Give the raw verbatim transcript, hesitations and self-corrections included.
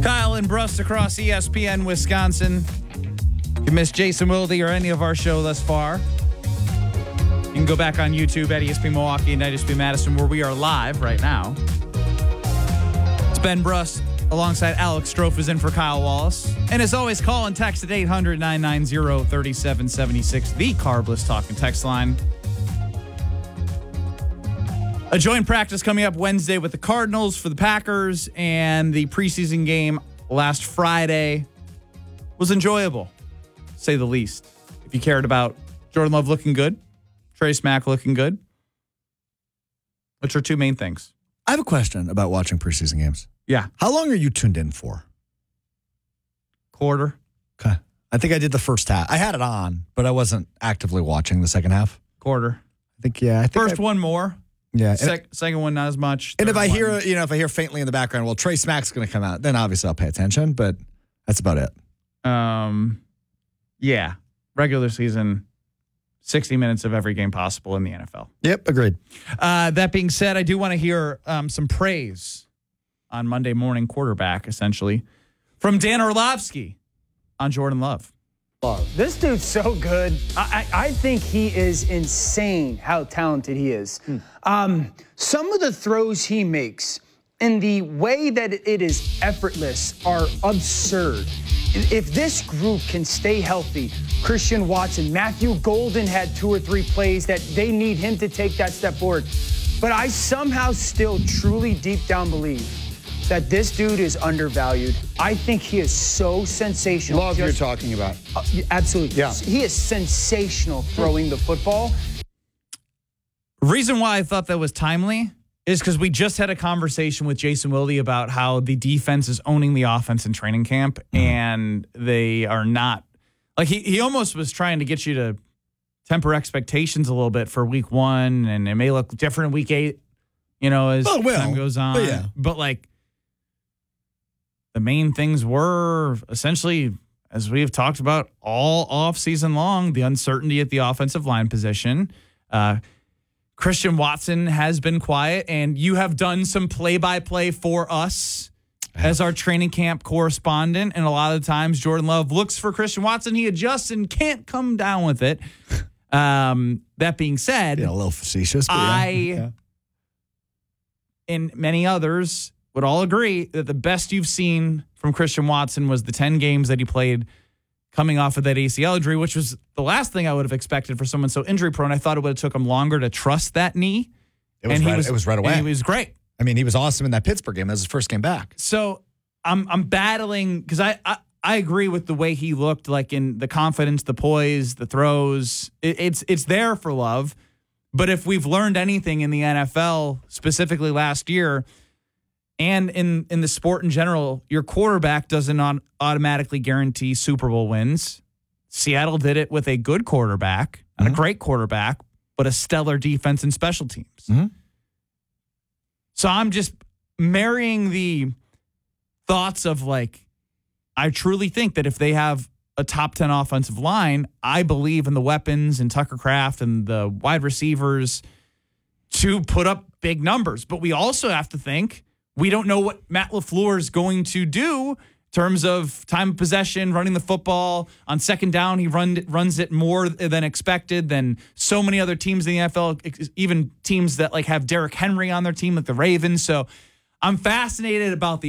Kyle and Brust across E S P N Wisconsin. If you missed Jason Wilde or any of our show thus far, you can go back on YouTube at E S P Milwaukee and E S P Madison, where we are live right now. It's Ben Brust alongside Alex Strofe is in for Kyle Wallace. And as always, call and text at eight hundred, nine nine zero, three seven seven six, the Carbless Talk and Text line. A joint practice coming up Wednesday with the Cardinals for the Packers, and the preseason game last Friday was enjoyable, to say the least. If you cared about Jordan Love looking good, Trace Mack looking good, which are two main things. I have a question about watching preseason games. Yeah. How long are you tuned in for? Quarter. Okay. I think I did the first half. I had it on, but I wasn't actively watching the second half. Quarter. I think, yeah. I think First I, one more. Yeah. Sec- second one, not as much. And if I one. hear, you know, if I hear faintly in the background, well, Trace Mack's going to come out, then obviously I'll pay attention, but that's about it. Um, yeah. Regular season, sixty minutes of every game possible in the N F L. Yep, agreed. Uh, that being said, I do want to hear um, some praise on Monday morning quarterback, essentially, from Dan Orlovsky on Jordan Love. This dude's so good. I, I, I think he is insane how talented he is. Hmm. Um, some of the throws he makes and the way that it is effortless are absurd. If this group can stay healthy, Christian Watson, Matthew Golden had two or three plays that they need him to take that step forward. But I somehow still truly deep down believe that this dude is undervalued. I think he is so sensational. Love Just, you're talking about. Uh, absolutely. Yeah. He is sensational throwing the football. Reason why I thought that was timely is because we just had a conversation with Jason Wilde about how the defense is owning the offense in training camp, mm-hmm. and they are not. Like, he, he almost was trying to get you to temper expectations a little bit for week one, and it may look different in week eight, you know, as oh, well, time goes on. But, yeah. but like, the main things were essentially, as we have talked about all offseason long, the uncertainty at the offensive line position. Uh, Christian Watson has been quiet, and you have done some play-by-play for us as our training camp correspondent. And a lot of the times Jordan Love looks for Christian Watson. He adjusts and can't come down with it. Um, that being said, yeah, a little facetious, but I yeah. Yeah. and many others would all agree that the best you've seen from Christian Watson was the ten games that he played coming off of that A C L injury, which was the last thing I would have expected for someone so injury prone. I thought it would have took him longer to trust that knee. It was, and right, he was, it was right away. And he was great. I mean, he was awesome in that Pittsburgh game. That was his first game back. So I'm I'm battling because I, I I agree with the way he looked, like in the confidence, the poise, the throws. It, it's it's there for Love. But if we've learned anything in the N F L, specifically last year, and in, in the sport in general, your quarterback doesn't on, automatically guarantee Super Bowl wins. Seattle did it with a good quarterback, not mm-hmm. a great quarterback, but a stellar defense and special teams. Mm-hmm. So I'm just marrying the thoughts of, like, I truly think that if they have a top ten offensive line, I believe in the weapons and Tucker Kraft and the wide receivers to put up big numbers. But we also have to think we don't know what Matt LaFleur is going to do in terms of time of possession, running the football. On second down, he run, runs it more than expected than so many other teams in the N F L, even teams that like have Derrick Henry on their team, like the Ravens. So I'm fascinated about the